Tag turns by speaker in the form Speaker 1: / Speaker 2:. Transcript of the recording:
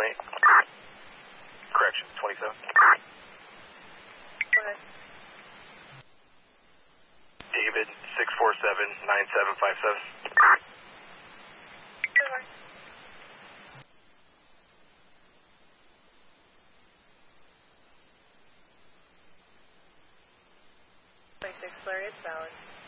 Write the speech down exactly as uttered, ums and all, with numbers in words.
Speaker 1: eight. Correction, twenty-seven.
Speaker 2: Go ahead.
Speaker 1: David, six four seven, nine seven five seven.
Speaker 2: Go ahead. twenty-six, Larry, it's valid.